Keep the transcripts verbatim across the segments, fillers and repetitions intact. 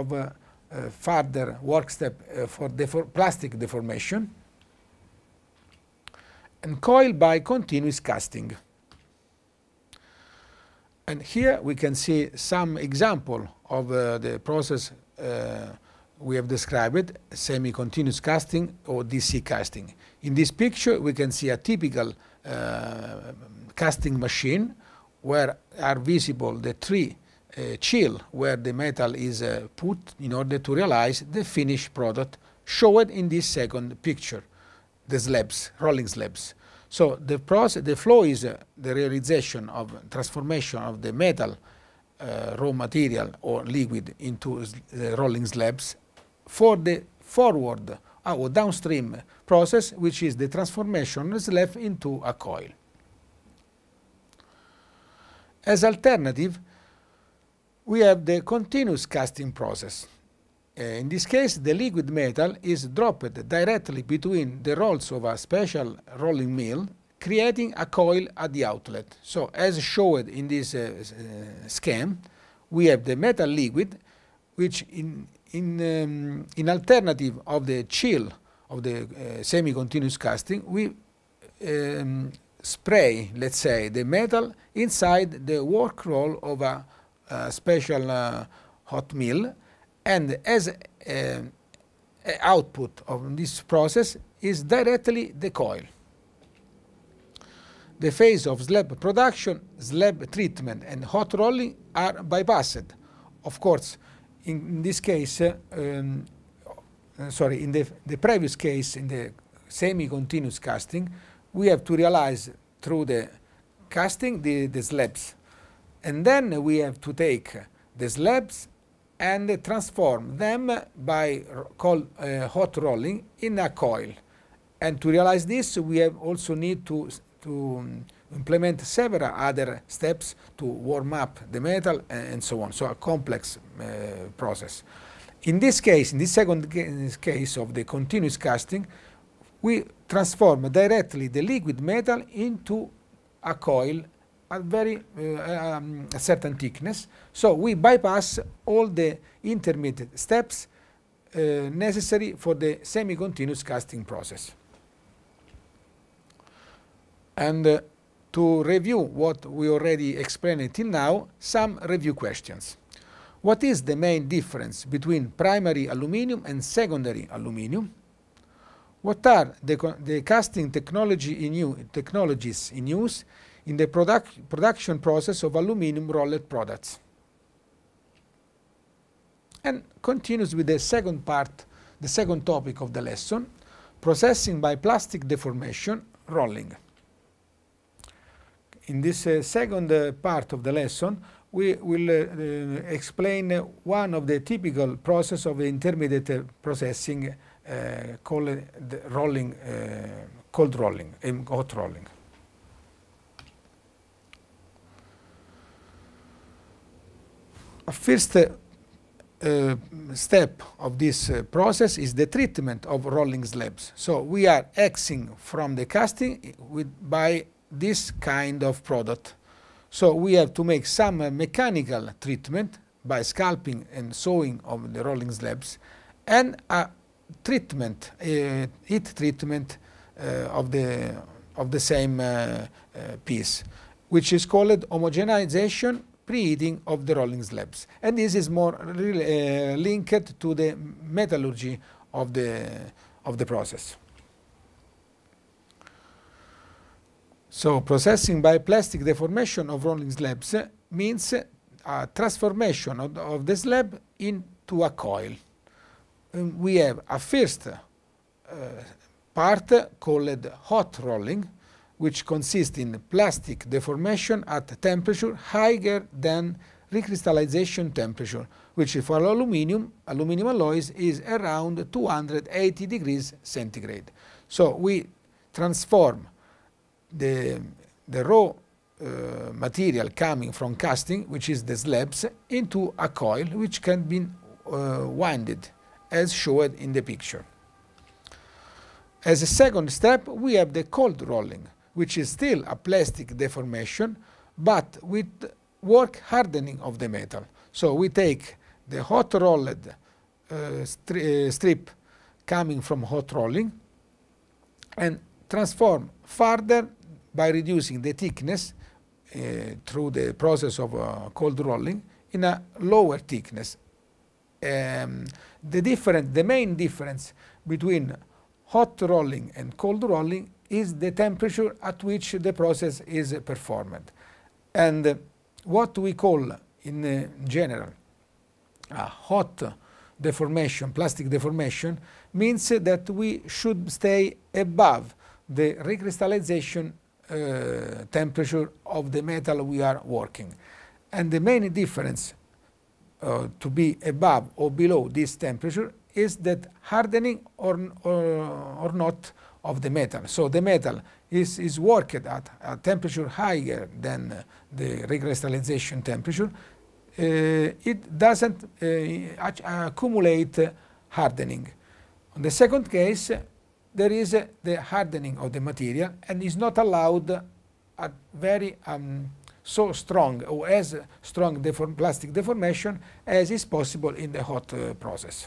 of uh, uh, further work step uh, for defor plastic deformation, and coil by continuous casting. And here we can see some example of uh, the process uh, we have described, semi-continuous casting or D C casting. In this picture we can see a typical uh, casting machine where are visible the three uh, chill where the metal is uh, put in order to realize the finished product shown in this second picture, the slabs, rolling slabs. So the process, the flow is uh, the realization of transformation of the metal uh, raw material or liquid into uh, rolling slabs for the forward uh, or downstream process, which is the transformation of slab into a coil. As alternative, we have the continuous casting process. Uh, in this case, the liquid metal is dropped directly between the rolls of a special rolling mill, creating a coil at the outlet. So, as shown in this uh, uh, scheme, we have the metal liquid, which in in um, in alternative of the chill of the uh, semi-continuous casting, we um, spray, let's say, the metal inside the work roll of a, a special uh, hot mill, and as uh, output of this process is directly the coil. The phase of slab production, slab treatment, and hot rolling are bypassed. Of course, in this case, uh, um, uh, sorry, in the, the previous case, in the semi-continuous casting, we have to realize through the casting the, the slabs. And then we have to take the slabs and transform them by cold, uh, hot rolling in a coil. And to realize this, we have also need to, to um, implement several other steps to warm up the metal and so on. So a complex uh, process. In this case, in this second case of the continuous casting, we transform directly the liquid metal into a coil at very uh, um, a certain thickness. So we bypass all the intermediate steps uh, necessary for the semi-continuous casting process. And uh, to review what we already explained till now, some review questions. What is the main difference between primary aluminum and secondary aluminum? What are the, the casting technology in u, technologies in use in the product, production process of aluminum rolled products? And continues with the second part, the second topic of the lesson, processing by plastic deformation, rolling. In this uh, second uh, part of the lesson, we will uh, uh, explain uh, one of the typical process of intermediate uh, processing uh, called uh, the rolling, uh, cold rolling, and hot rolling. A first uh, uh, step of this uh, process is the treatment of rolling slabs. So we are exing from the casting with by this kind of product. So we have to make some uh, mechanical treatment by scalping and sewing of the rolling slabs, and a treatment, uh, heat treatment uh, of the of the same uh, uh, piece, which is called homogenization preheating of the rolling slabs. And this is more really, uh, linked to the metallurgy of the of the process. So processing by plastic deformation of rolling slabs means a transformation of, of the slab into a coil. Um, we have a first uh, part called hot rolling, which consists in plastic deformation at temperature higher than recrystallization temperature, which for aluminum, aluminum alloys is around two hundred eighty degrees centigrade. So we transform the, the raw uh, material coming from casting, which is the slabs, into a coil which can be uh, winded as shown in the picture. As a second step, we have the cold rolling, which is still a plastic deformation, but with work hardening of the metal. So we take the hot rolled uh, stri uh, strip coming from hot rolling and transform further by reducing the thickness uh, through the process of uh, cold rolling in a lower thickness. Um, the different, the main difference between hot rolling and cold rolling is the temperature at which the process is performed. And uh, what we call in uh, general a hot deformation, plastic deformation, means that we should stay above the recrystallization uh, temperature of the metal we are working. And the main difference uh, to be above or below this temperature is that hardening or, or, or not of the metal. So the metal is, is worked at a temperature higher than uh, the recrystallization temperature. Uh, it doesn't uh, accumulate uh, hardening. In the second case, there is uh, the hardening of the material and is not allowed a very um, so strong or as strong deform plastic deformation as is possible in the hot uh, process.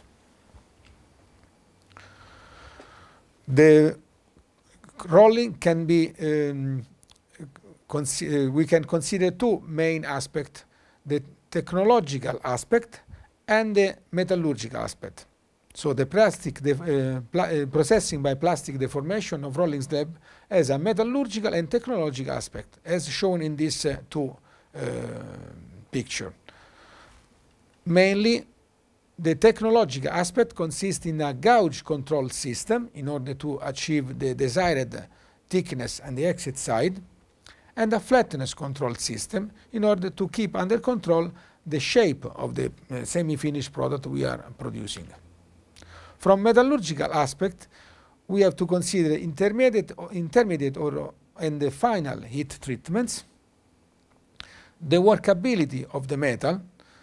The rolling can be, um, uh, we can consider two main aspects, the technological aspect and the metallurgical aspect. So the plastic uh, pla uh, processing by plastic deformation of rolling slab has a metallurgical and technological aspect, as shown in this uh, two uh, picture. Mainly, the technological aspect consists in a gauge control system in order to achieve the desired thickness and the exit side, and a flatness control system in order to keep under control the shape of the uh, semi-finished product we are producing. From metallurgical aspect, we have to consider intermediate, intermediate or, and the final heat treatments, the workability of the metal,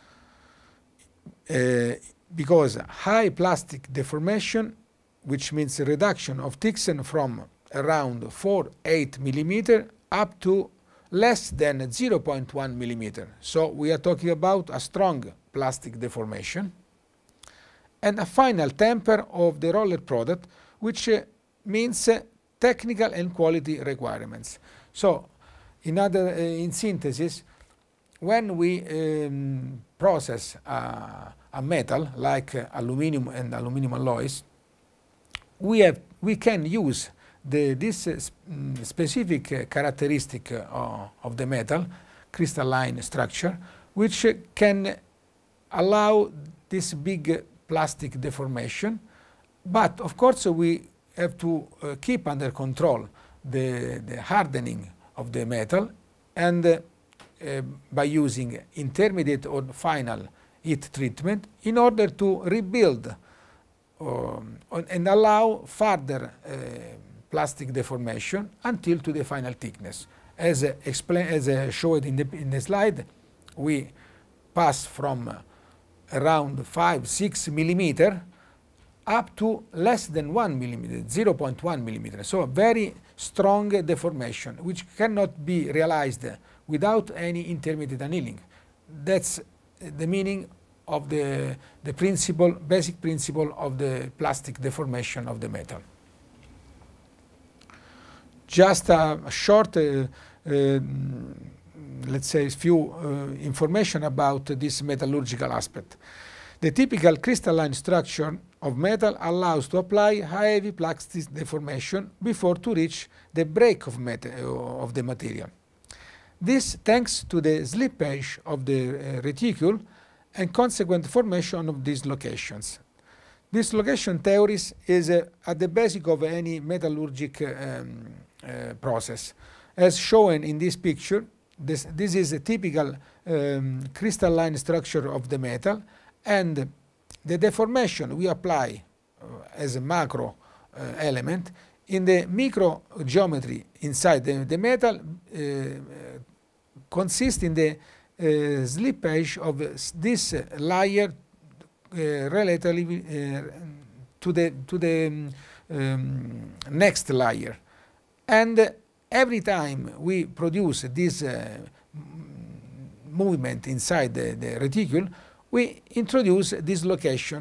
uh, because high plastic deformation, which means a reduction of thickness from around four to eight millimeter up to less than zero point one millimeter. So we are talking about a strong plastic deformation. And a final temper of the roller product, which uh, means uh, technical and quality requirements. So, in other, uh, in synthesis, when we um, process uh, a metal like uh, aluminum and aluminum alloys, we have we can use the this uh, specific uh, characteristic uh, of the metal, crystalline structure, which uh, can allow this big uh, plastic deformation, but of course we have to uh, keep under control the, the hardening of the metal, and uh, uh, by using intermediate or final heat treatment in order to rebuild um, and allow further uh, plastic deformation until to the final thickness. As uh, explained, as uh, showed in the, in the slide, we pass from uh, around five, six millimeter up to less than one millimeter, zero point one millimeter. So a very strong deformation, which cannot be realized without any intermediate annealing. That's the meaning of the, the principle, basic principle of the plastic deformation of the metal. Just a, a short, uh, uh, let's say, few uh, information about this metallurgical aspect. The typical crystalline structure of metal allows to apply heavy plastic deformation before to reach the break of, of the material. This thanks to the slippage of the uh, reticule and consequent formation of dislocations. Dislocation theories is uh, at the basic of any metallurgic um, uh, process. As shown in this picture, this, this is a typical um, crystalline structure of the metal, and the deformation we apply uh, as a macro uh, element in the micro geometry inside the, the metal uh, consists in the uh, slippage of this layer uh, relatively uh, to the to the um, um, next layer, and every time we produce this uh, movement inside the, the reticule, we introduce this location.